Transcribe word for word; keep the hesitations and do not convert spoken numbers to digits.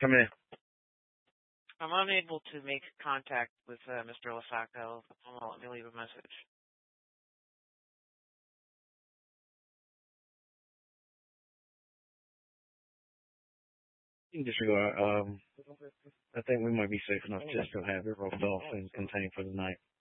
Come in. I'm unable to make contact with uh, Mister Lasaco. Well, let me leave a message. You can disregard. Um, I think we might be safe enough just to have it roped off and contained for the night.